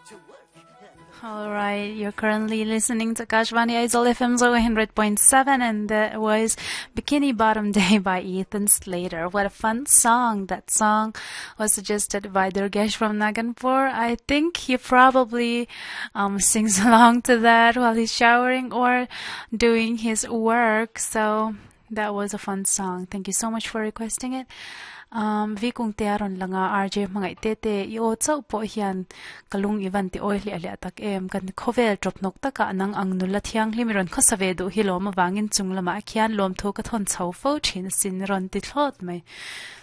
All right, you're currently listening to Kashvani Aizol FM 100.7, and that was Bikini Bottom Day by Ethan Slater. What a fun song. That song was suggested by Durgesh from Naganpur. I think he probably sings along to that while he's showering or doing his work. So that was a fun song. Thank you so much for requesting it. Vi kung tearon langa RJ mga itete I chau po hian kalung ivan ti oil ali atak kan khovel drop nok taka nang ang nula thiang limiron khosave du hilom awangin chunglama khian lom tho ka thon chho fo thin sin ron ti thlot mai